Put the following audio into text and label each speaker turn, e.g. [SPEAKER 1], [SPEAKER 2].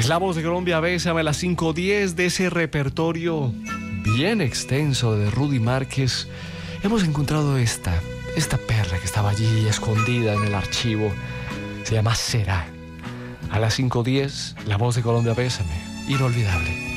[SPEAKER 1] Es la voz de Colombia, Bésame, a las 5:10 de ese repertorio bien extenso de Rudy Márquez. Hemos encontrado esta perla que estaba allí escondida en el archivo. Se llama Será. A las 5:10, la voz de Colombia, Bésame, inolvidable.